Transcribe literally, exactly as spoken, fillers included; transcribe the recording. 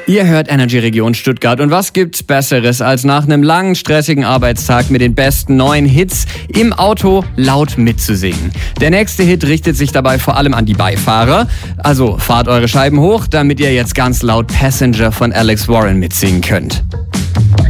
Ihr hört Energy Region Stuttgart und was gibt's Besseres, als nach einem langen, stressigen Arbeitstag mit den besten neuen Hits im Auto laut mitzusingen. Der nächste Hit richtet sich dabei vor allem an die Beifahrer. Also fahrt eure Scheiben hoch, damit ihr jetzt ganz laut Passenger von Alex Warren mitsingen könnt.